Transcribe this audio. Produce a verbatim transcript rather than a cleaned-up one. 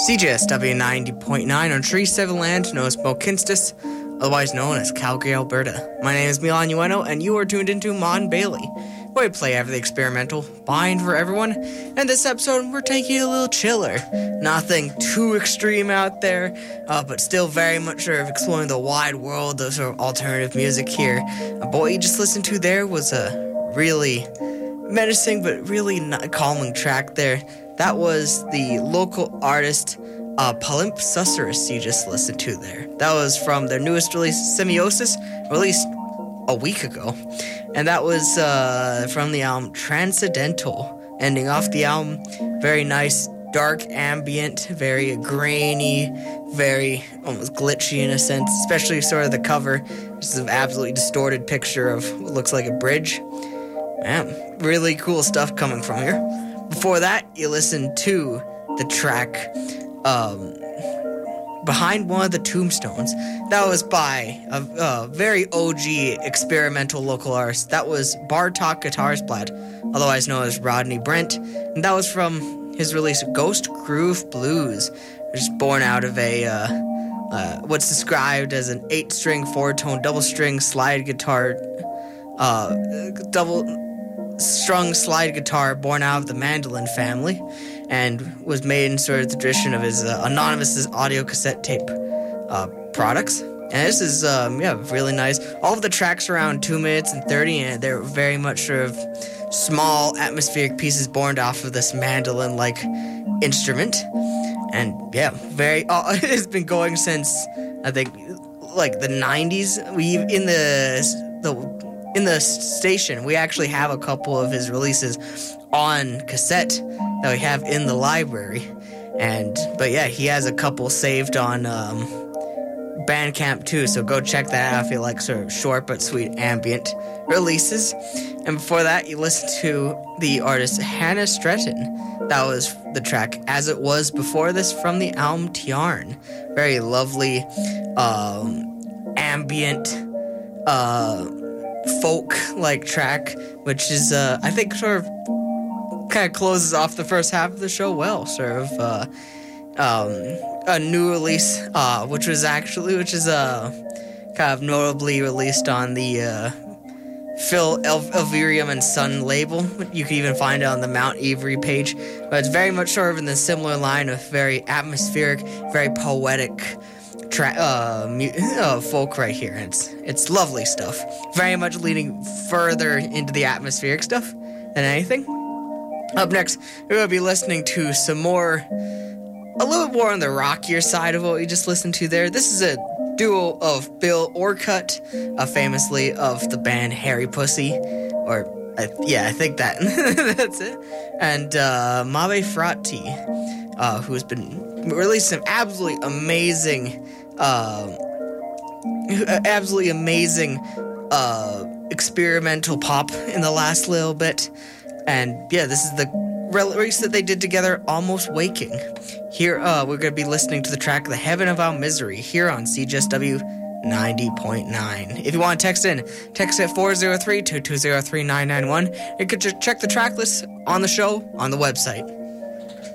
C J S W ninety point nine on Tree seven Land, known as Mokinstis, otherwise known as Calgary, Alberta. My name is Milan Ueno, and you are tuned into Mon Bailey, where we play everything experimental, fine for everyone. And this episode, we're taking it a little chiller. Nothing too extreme out there, uh, but still very much sort of exploring the wide world of sort of alternative music here. Uh, but what you just listened to there was a really menacing but really not calming track there. That was the local artist uh, Palimpsestosaurus you just listened to there. That was from their newest release, Semiosis, released a week ago. And that was uh, from the album Transcendental. Ending off the album, very nice, dark ambient, very grainy, very almost glitchy in a sense, especially sort of the cover. Just an absolutely distorted picture of what looks like a bridge. Man, really cool stuff coming from here. Before that, you listened to the track um, Behind One of the Tombstones. That was by a, a very O G experimental local artist. That was Bartok Guitarsblad, otherwise known as Rodney Brent. And that was from his release Ghost Groove Blues, which is born out of a uh, uh, what's described as an eight-string, four-tone, double-string slide guitar, uh, double... strung slide guitar born out of the mandolin family, and was made in sort of the tradition of his uh, Anonymous' audio cassette tape uh, products. And this is, um, yeah, really nice. All of the tracks are around two minutes and thirty, and they're very much sort of small atmospheric pieces born off of this mandolin-like instrument. And, yeah, very, uh, it's been going since, I think, like the nineties. We, in the, the, In the station, we actually have a couple of his releases on cassette that we have in the library. And, but yeah, he has a couple saved on um, Bandcamp too, so go check that out if you like sort of short but sweet ambient releases. And before that, you listened to the artist Hannah Stretton. That was the track As It Was Before This from the album Tiarn. Very lovely, um, ambient, uh... folk-like track, which is, uh, I think, sort of kind of closes off the first half of the show well. Sort of uh, um, a new release, uh, which was actually, which is uh, kind of notably released on the uh, Phil El- Elverium and Son label. You can even find it on the Mount Avery page. But it's very much sort of in the similar line of very atmospheric, very poetic Tra- uh, mu- uh, folk right here. It's it's lovely stuff. Very much leading further into the atmospheric stuff than anything. Up next, we're going to be listening to some more, a little more on the rockier side of what we just listened to there. This is a duo of Bill Orcutt, uh, famously of the band Harry Pussy, or uh, yeah, I think that that's it, and uh, Mabe Fratti, uh, who's been releasing some absolutely amazing. Uh, absolutely amazing uh, experimental pop in the last little bit. And yeah, this is the release that they did together, Almost Waking. Here, uh, we're going to be listening to the track The Heaven of Our Misery here on C J S W ninety point nine. If you want to text in, text at four oh three, two two zero, three nine nine one. You can just check the track list on the show on the website.